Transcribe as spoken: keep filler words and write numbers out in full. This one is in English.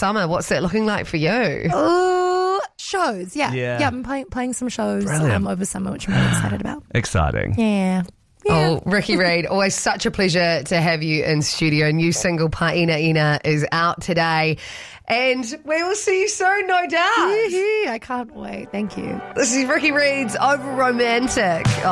summer. What's that looking like for you? Oh, shows. Yeah. Yeah. Yeah, I'm playing, playing some shows Brilliant. um, over summer, which I'm really excited about. Exciting. Yeah. Yeah. Oh, Ricky Reid, always such a pleasure to have you in studio. New single Paina Ina is out today. And we will see you soon, no doubt. I can't wait. Thank you. This is Ricky Reid's Over Romantic.